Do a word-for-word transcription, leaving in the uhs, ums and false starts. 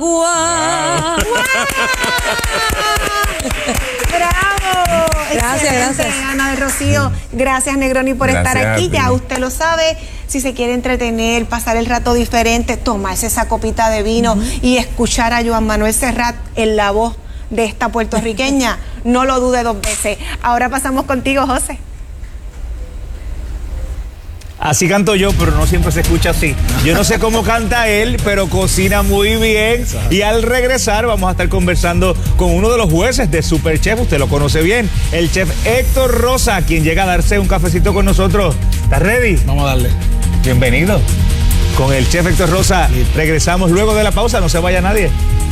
agua. Wow. ¡Bravo! Gracias, Excelente, gracias. Ana de Rocío. Gracias, Negroni, por Gracias estar aquí. a ti. Ya usted lo sabe. Si se quiere entretener, pasar el rato diferente, tomarse esa copita de vino uh-huh. y escuchar a Joan Manuel Serrat en la voz de esta puertorriqueña, no lo dude dos veces. Ahora pasamos contigo, José. Así canto yo, pero no siempre se escucha así. Yo no sé cómo canta él, pero cocina muy bien. Y al regresar vamos a estar conversando con uno de los jueces de Superchef, usted lo conoce bien, el chef Héctor Rosa, quien llega a darse un cafecito con nosotros. ¿Estás ready? Vamos a darle. Bienvenido. Con el chef Héctor Rosa regresamos luego de la pausa, no se vaya nadie.